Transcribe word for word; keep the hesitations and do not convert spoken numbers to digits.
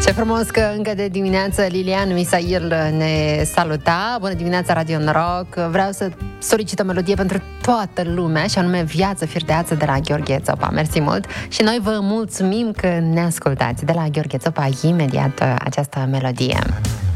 Ce frumos că încă de dimineață Lilian Misail ne saluta. Bună dimineața, Radio Noroc. Vreau să solicit o melodie pentru toată lumea, și anume Viață fir de ață de la Gheorghe Țopa. Mersi mult și noi vă mulțumim că ne ascultați. De la Gheorghe Țopa, imediat această melodie.